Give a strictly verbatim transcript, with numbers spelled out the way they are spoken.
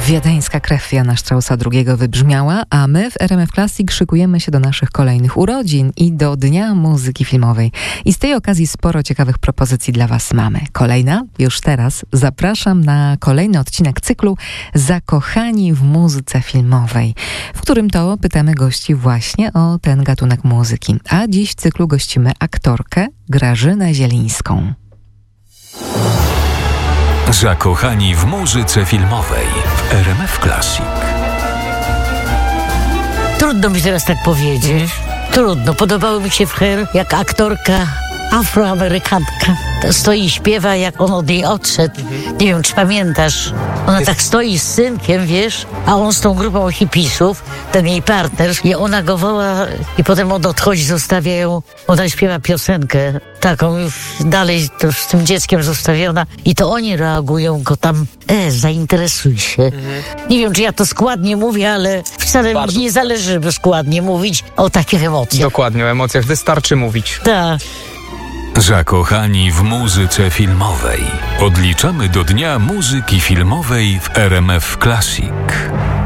Wiedeńska krew Jana Straussa drugiego wybrzmiała, a my w R M F Classic szykujemy się do naszych kolejnych urodzin i do Dnia Muzyki Filmowej. I z tej okazji sporo ciekawych propozycji dla Was mamy. Kolejna, już teraz, zapraszam na kolejny odcinek cyklu Zakochani w muzyce filmowej, w którym to pytamy gości właśnie o ten gatunek muzyki. A dziś w cyklu gościmy aktorkę Grażynę Zielińską. Zakochani w muzyce filmowej w R M F Classic. Trudno mi teraz tak powiedzieć. Trudno. Podobało mi się w Her, jak aktorka afroamerykanka stoi i śpiewa, jak on od niej odszedł. Nie wiem, czy pamiętasz. Ona tak stoi z synkiem, wiesz, a on z tą grupą hipisów, ten jej partner, i ona go woła i potem on odchodzi, zostawia ją. Ona śpiewa piosenkę taką już dalej to z tym dzieckiem zostawiona i to oni reagują go tam, e, zainteresuj się. Mhm. Nie wiem, czy ja to składnie mówię, ale wcale Bardzo. mi nie zależy, żeby składnie mówić o takich emocjach. Dokładnie, o emocjach wystarczy mówić. Tak. Zakochani w muzyce filmowej. Odliczamy do Dnia Muzyki Filmowej w R M F Classic.